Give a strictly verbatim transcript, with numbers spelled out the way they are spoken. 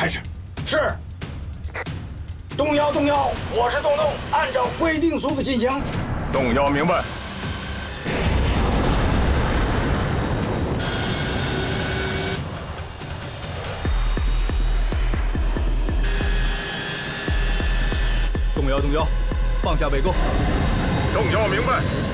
开始。 是。动摇，动摇，我是东东，按照规定速度进行。 动摇，明白。 动摇，动摇，放下尾钩。 动摇，明白。